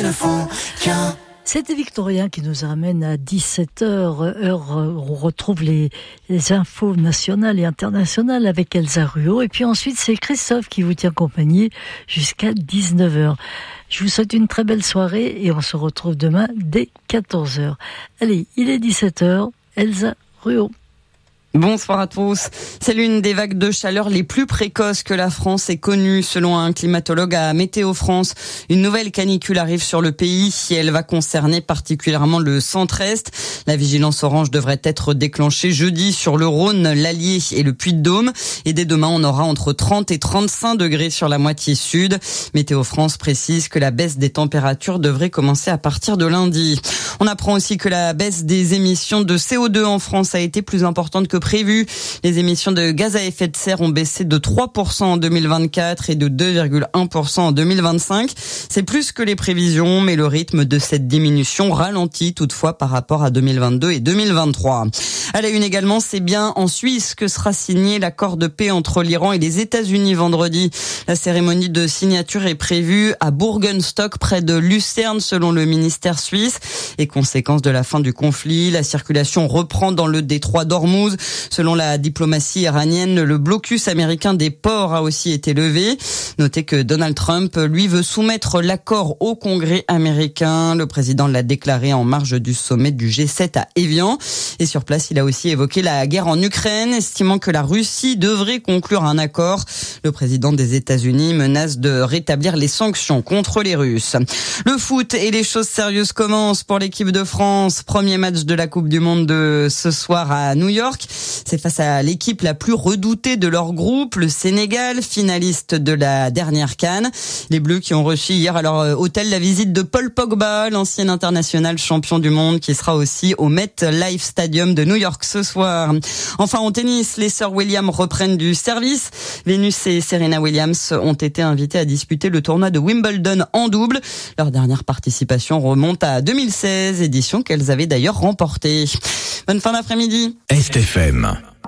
ne font qu'un. C'était Victorien qui nous ramène à 17h, heure où on retrouve les infos nationales et internationales avec Elsa Ruot. Et puis ensuite, c'est Christophe qui vous tient compagnie jusqu'à 19h. Je vous souhaite une très belle soirée et on se retrouve demain dès 14h. Allez, il est 17h, Elsa Ruot. Bonsoir à tous. C'est l'une des vagues de chaleur les plus précoces que la France ait connues. Selon un climatologue à Météo France, une nouvelle canicule arrive sur le pays et elle va concerner particulièrement le centre-est. La vigilance orange devrait être déclenchée jeudi sur le Rhône, l'Allier et le Puy-de-Dôme. Et dès demain, on aura entre 30 et 35 degrés sur la moitié sud. Météo France précise que la baisse des températures devrait commencer à partir de lundi. On apprend aussi que la baisse des émissions de CO2 en France a été plus importante que prévu. Les émissions de gaz à effet de serre ont baissé de 3% en 2024 et de 2,1% en 2025. C'est plus que les prévisions, mais le rythme de cette diminution ralentit toutefois par rapport à 2022 et 2023. À la une également, c'est bien en Suisse que sera signé l'accord de paix entre l'Iran et les États-Unis vendredi. La cérémonie de signature est prévue à Burgenstock, près de Lucerne, selon le ministère suisse. Et conséquence de la fin du conflit, la circulation reprend dans le détroit d'Ormuz. Selon la diplomatie iranienne, le blocus américain des ports a aussi été levé. Notez que Donald Trump, lui, veut soumettre l'accord au Congrès américain. Le président l'a déclaré en marge du sommet du G7 à Évian. Et sur place, il a aussi évoqué la guerre en Ukraine, estimant que la Russie devrait conclure un accord. Le président des États-Unis menace de rétablir les sanctions contre les Russes. Le foot et les choses sérieuses commencent pour l'équipe de France. Premier match de la Coupe du Monde de ce soir à New York. C'est face à l'équipe la plus redoutée de leur groupe, le Sénégal, finaliste de la dernière CAN. Les Bleus qui ont reçu hier à leur hôtel la visite de Paul Pogba, l'ancien international champion du monde, qui sera aussi au MetLife Stadium de New York ce soir. Enfin, en tennis, les sœurs Williams reprennent du service. Venus et Serena Williams ont été invitées à disputer le tournoi de Wimbledon en double. Leur dernière participation remonte à 2016, édition qu'elles avaient d'ailleurs remportée. Bonne fin d'après-midi. STFM.